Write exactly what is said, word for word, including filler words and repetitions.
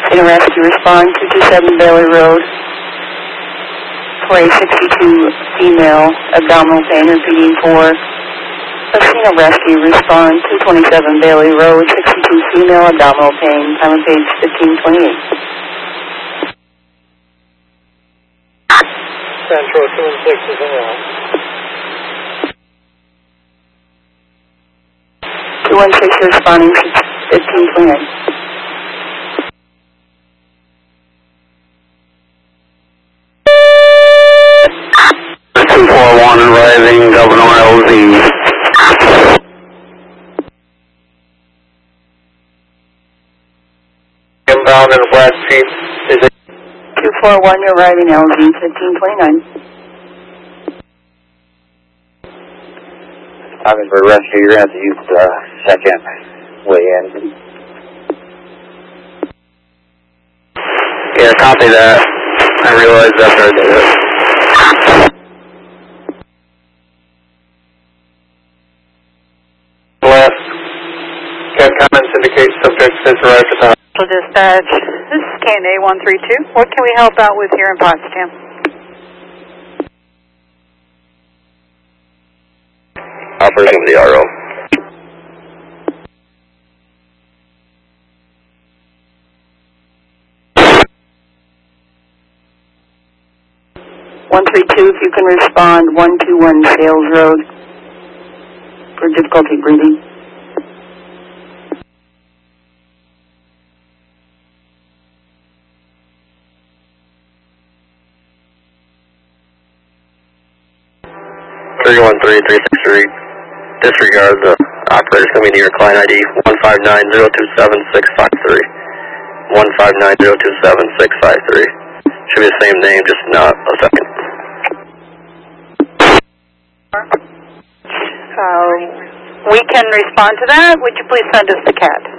In a rescue, respond two two seven Bailey Road for a sixty-two female abdominal pain, repeating for Casino Rescue, respond two twenty-seven Bailey Road, sixty-two female abdominal pain, time of page fifteen twenty-eight. Central two one six is in there. two one six responding fifteen twenty-eight. two four one arriving, Governor L Z. Inbound in Black Sheep is it? two four one, you're arriving L Z fifteen twenty-nine. Talking for rescue, you're going to have to use the second way in. Yeah, copy that. I realize after I did it. Left. Got comments indicate subject has arrived at the hospital. Dispatch, this is K N A one three two. What can we help out with here in Potsdam? Operating the R O. one three two, if you can respond, one two one Sales Road for difficulty breathing. three one three, three six three. Disregard the operator's coming to your client I D one five nine zero two seven six five three. one five nine zero two seven six five three. Should be the same name, just not a second. Uh, we can respond to that. Would you please send us the C A D?